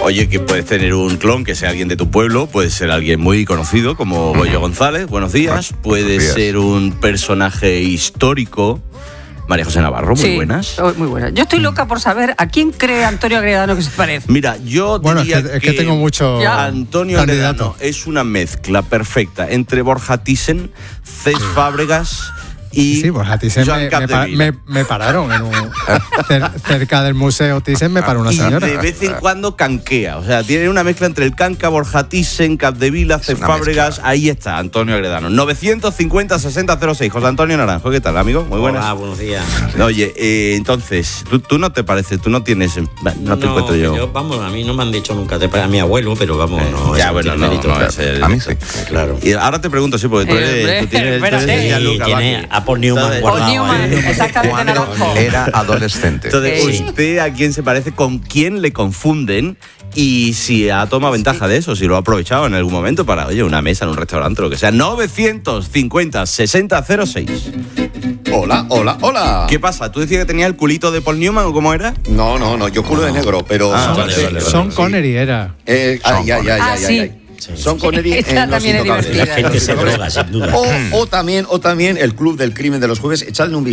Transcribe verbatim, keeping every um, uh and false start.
Oye, que puedes tener un clon que sea alguien de tu pueblo, puede ser alguien muy conocido como Goyo González, buenos días, puede días. ser un personaje histórico. María José Navarro, muy sí, buenas. Muy buenas. Yo estoy loca por saber a quién cree Antonio Agredano que se parece. Mira, yo Bueno, diría es que, es que tengo mucho Antonio candidato. Agredano es una mezcla perfecta entre Borja Thyssen, Cés Fábregas y Sí, Borja Thyssen Joan me, me, Capdevila. me, me pararon en un, cer- cerca del museo Thyssen me paró una Y señora. de vez en cuando canquea. O sea, tiene una mezcla entre el canca, Borja Thyssen, Capdevila, Cés una Fábregas. mezcla. Ahí está, Antonio Agredano. novecientos cincuenta sesenta cero seis. José Antonio Naranjo, ¿qué tal, amigo? Muy buenas. Hola, buenos días. Oye, eh, entonces, ¿tú, tú no te pareces, tú no tienes. No te encuentro yo. Vamos, a mí no me han dicho nunca, te a mi abuelo, pero vamos, Eh, no. ya, eso bueno, tiene no, mérito, no, claro. es el- A mí sí. Claro. Y ahora te pregunto, sí, porque tú eres. Eh, tú tienes, tú espérate. eres Y Gianluca tiene Vacchi. a Paul Newman Entonces, guardado. Paul Newman, ¿eh? exactamente, Cuando naranjo. era adolescente. Entonces, Sí. ¿usted a quién se parece? ¿Con quién le confunden? Y si ha tomado ventaja de eso, si lo ha aprovechado en algún momento para, oye, una mesa en un restaurante, lo que sea. novecientos cincuenta sesenta cero seis. Hola, hola, hola. ¿Qué pasa? ¿Tú decías que tenía el culito de Paul Newman o cómo era? No, no, no, yo culo de negro, pero... Ah, son- vale, sí, vale, vale. Sean sí. Connery era. Eh, ay, ay, ay, Ah, ay, sí. ay, ay. Son Connery Esta en Los también es Intocables. divertida. La gente se droga, sin duda. O, o también, o también el Club del Crimen de los Jueves, echadle un